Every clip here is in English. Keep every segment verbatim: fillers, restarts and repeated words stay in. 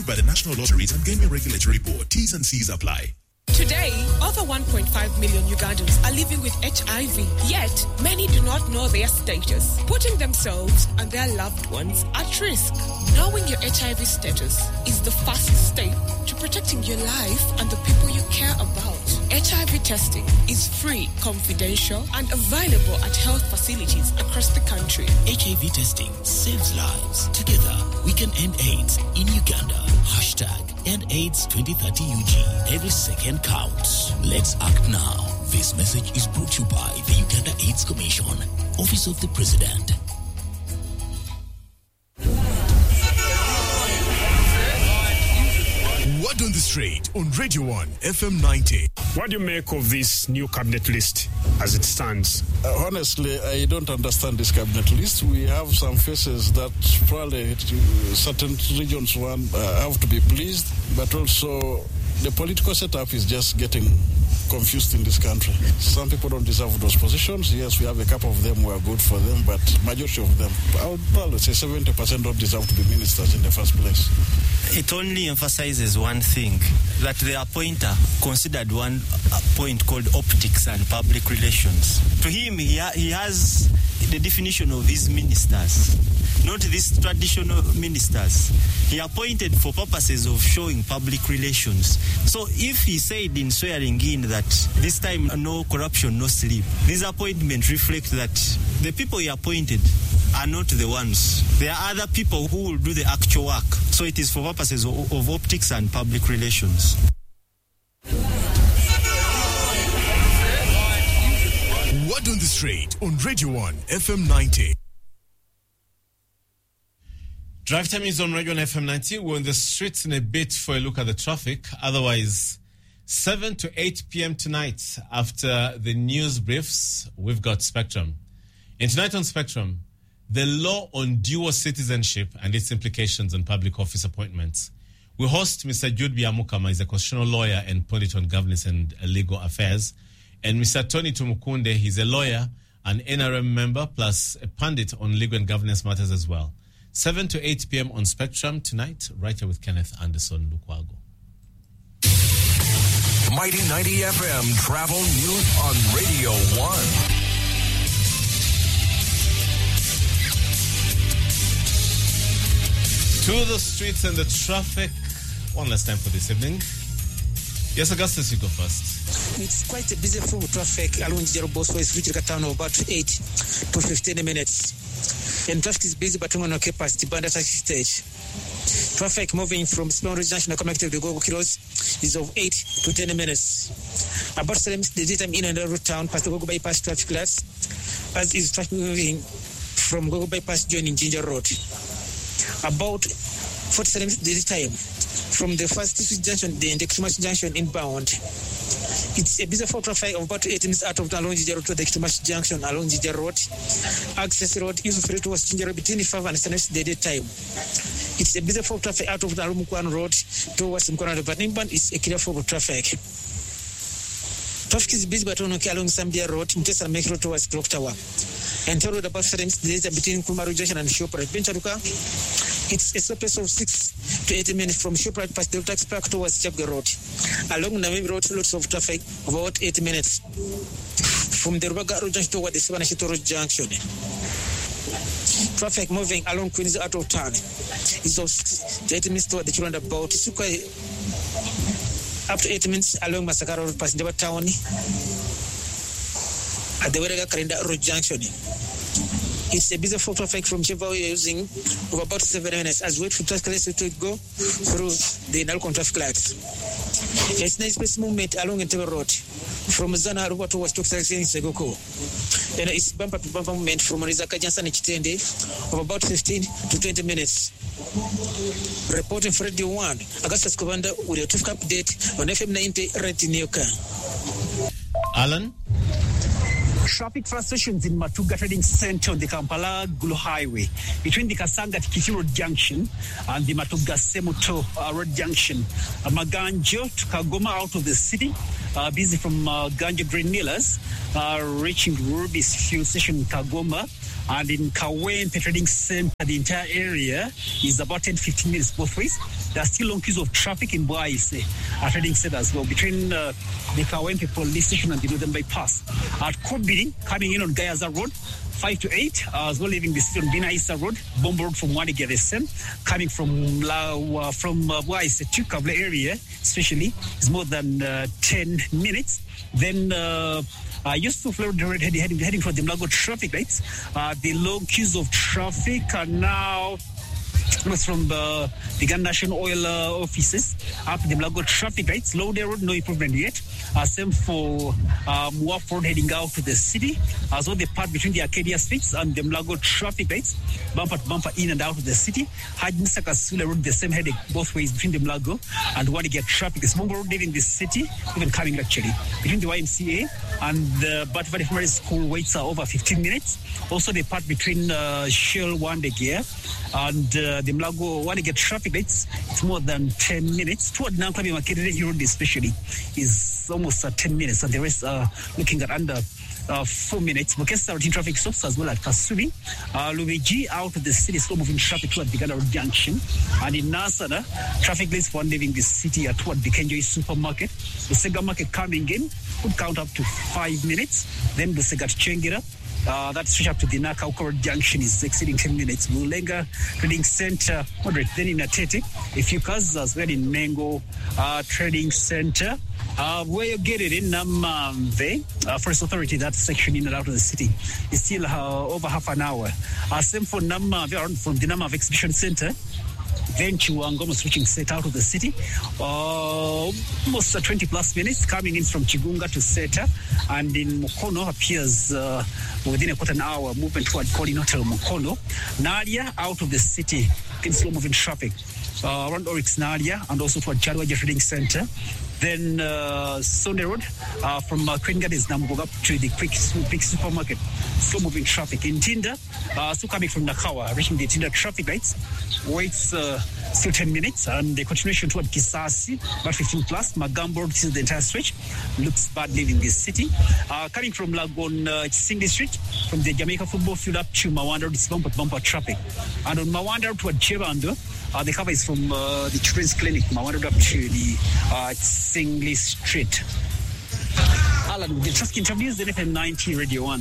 by the National Lotteries and Gaming Regulatory Board. T's and C's apply. Today, over one point five million Ugandans are living with H I V, yet many do not know their status, putting themselves and their loved ones at risk. Knowing your H I V status is the first step to protecting your life and the people you care about. H I V testing is free, confidential, and available at health facilities across the country. H I V testing saves lives. Together, we can end AIDS in Uganda. Hashtag End AIDS twenty thirty U G. Every second counts. Let's act now. This message is brought to you by the Uganda AIDS Commission, Office of the President. Word on the Street on Radio one F M ninety. What do you make of this new cabinet list as it stands? Uh, honestly, I don't understand this cabinet list. We have some faces that probably certain regions want, uh, have to be pleased, but also the political setup is just getting confused in this country. Some people don't deserve those positions. Yes, we have a couple of them who are good for them, but majority of them, I would probably say seventy percent don't deserve to be ministers in the first place. It only emphasizes one thing, that the appointer considered one point called optics and public relations. To him, he, ha- he has the definition of his ministers, not these traditional ministers. He appointed for purposes of showing public relations. So if he said in swearing in that this time no corruption, no sleep, this appointment reflects that the people he appointed are not the ones. There are other people who will do the actual work. So it is for purposes of, of optics and public relations. Word on the Street on Radio one F M ninety. Drive time is on Radio one F M ninety. We're on the streets in a bit for a look at the traffic. Otherwise, seven to eight p.m. tonight, after the news briefs, we've got Spectrum. And tonight on Spectrum, the law on dual citizenship and its implications on public office appointments. We host Mister Jude Biamukama, he's a constitutional lawyer and pundit on governance and legal affairs. And Mister Tony Tumukunde, he's a lawyer, an N R M member, plus a pundit on legal and governance matters as well. seven to eight p.m. on Spectrum tonight, right here with Kenneth Anderson Lukwago. Mighty ninety F M Travel News on Radio one. To the streets and the traffic. One last time for this evening. Yes, Augustus, you go first. It's quite a busy full traffic along Jero Bosway, reaching a town of about eight to fifteen minutes. And traffic is busy, but on okay past the Banda taxi stage. Traffic moving from Small National Connected to Gogo Kilos is of eight to ten minutes. About seven the daytime in and out of town past the Gogo Bypass traffic lights, as is traffic moving from Gogo Bypass joining Ginger Road. About forty-seven minutes the time from the first junction, the Kitumashi junction inbound. It's a busy for traffic of about eight minutes out of the along Ginger Road to the Kitumashi junction along Ginger Road. Access road is free towards Ginger Road between five and seven minutes the daytime. It's a busy for traffic out of the Alumukwan Road towards Mkwana. But inbound is a clear for traffic. Traffic is busy, but on along Zambia Road, Mtesa Make Road towards Clock Tower. And road about seven minutes between Kumaru Junction and Shoprite. Bencharuka, it's a surface of six to eight minutes from Shoprite past the tax park towards Chapga Road. Along Namib Road, lots of traffic, about eight minutes. From the Rubaga Road Junction toward the Savanashito Road Junction. Traffic moving along Queens out of town is of six to eight minutes toward the roundabout. It's quite up to eight minutes along Masakara Road past Java Town at the Werega Karinda Road Junction. It's a busy for traffic from Cheva using of about seven minutes as wait for traffic to go through the Nalcon traffic lights. It's nice space movement along Entebbe Road from Zana Ruba towards Toxaxin Segoko. And it's bumper to bumper movement from Rizaka Jansan Chitende of about fifteen to twenty minutes. Reporting for Radio one, Augustus Commander with a traffic update on F M ninety right in Yoka. Alan? Traffic frustrations in Matuga Trading Center on the Kampala-Gulu Highway between the Kasanga-Tikiti Road Junction and the Matuga-Semuto uh, Road Junction. Uh, Maganjo to Kagoma out of the city, uh, busy from uh, Ganjo Green Millers, uh, reaching Ruby's fuel station in Kagoma. And in Kawempe Trading Center, the entire area is about ten to fifteen minutes both ways. There are still long queues of traffic in Bwaise uh, Trading Center as well, between uh, the Kawempe police station and the Northern Bypass. At Kobiri, coming in on Gayaza Road, five to eight, uh, as well leaving the city on Bina Isa Road, Bombo Road from Wanige, the same. Coming from La, uh, from uh, Bwaise to Kabla area, especially, is more than uh, ten minutes. Then uh, uh, Yusuf Road heading, heading, heading for the Mlago traffic lights. Uh, the long queues of traffic are now was from the, the Ghana National Oil uh, offices up the Mlago traffic lights. Lode Road, no improvement yet. Uh, same for uh, Muaf Road heading out to the city. As well, the part between the Arcadia streets and the Mlago traffic lights, bumper to bumper in and out of the city. Hajin Sakasula Road, the same headache both ways between the Mlago and want to get traffic. The Small Road leaving the city, even coming actually. Between the Y M C A and the Batavia Primary School waits are over fifteen minutes. Also, the part between uh, Shell Wandegear and uh, the Mlago want to get traffic lights, it's more than ten minutes. Toward Nankami Makere Road especially is almost uh, ten minutes, and the rest are looking at under uh, four minutes. Mokesa routine traffic stops as well at Kasumi. Uh, Luigi out of the city, slow moving traffic toward the Ghana Road Junction. And in Nasana, traffic lanes for one leaving the city at toward the Kenjoy Supermarket. The Sega Market coming in could count up to five minutes. Then the Sega Chengira. Uh, that stretch up to the Nakauko Junction is exceeding ten minutes. Mulenga Trading Center, moderate. Then in Atete, a few cars as well in Mengo uh, Trading Center. Uh, where you get it in Namamve, uh, First Authority, that section in and out of the city is still uh, over half an hour. Uh, same for Namamve, from the Namamve Exhibition Center. Then Chiwangomo switching set out of the city. Uh, almost uh, twenty plus minutes coming in from Chigunga to Seta. And in Mukono appears uh, within a quarter an hour movement toward Colin Hotel Mukono. Nadia out of the city in slow moving traffic uh, around Oryx Nadia and also toward Chadwaja Trading Center. Then uh, Sunday Road uh, from uh, Queen Gardens now move up to the quick, quick supermarket. Slow moving traffic in Tinda. Uh, still coming from Nakawa, reaching the Tinda traffic lights. Waits uh, still ten minutes, and the continuation toward Kisasi, about fifteen plus. Magambo, this is the entire stretch. Looks bad leaving this city. Uh, coming from Lagon uh, Singly Street, from the Jamaica football field up to Mawanda, this bumper bumper traffic. And on Mawanda toward Chebando, uh, the cover is from uh, the Children's Clinic, Mawanda up to the uh, Singly Street. Alan, the traffic interviews, the F M ninety Radio one.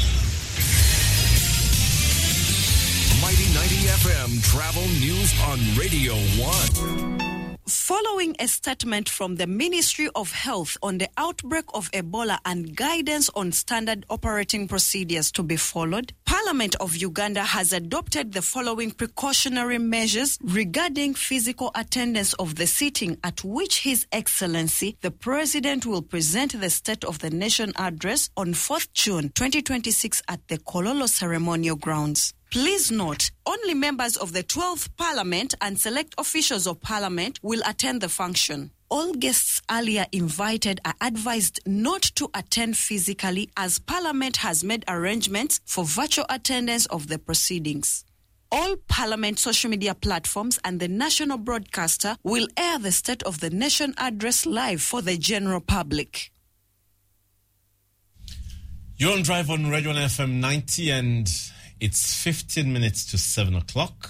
Mighty ninety F M Travel News on Radio one. Following a statement from the Ministry of Health on the outbreak of Ebola and guidance on standard operating procedures to be followed, Parliament of Uganda has adopted the following precautionary measures regarding physical attendance of the sitting at which His Excellency, the President, will present the State of the Nation address on fourth June twenty twenty-six at the Kololo Ceremonial Grounds. Please note, only members of the twelfth Parliament and select officials of Parliament will attend the function. All guests earlier invited are advised not to attend physically as Parliament has made arrangements for virtual attendance of the proceedings. All Parliament social media platforms and the national broadcaster will air the State of the Nation address live for the general public. You're on Drive on Radio F M ninety and it's fifteen minutes to seven o'clock.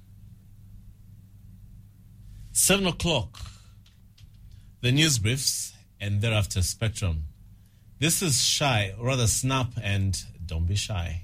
seven o'clock, the news briefs, and thereafter Spectrum. This is Shy, or rather Snap, and Don't Be Shy.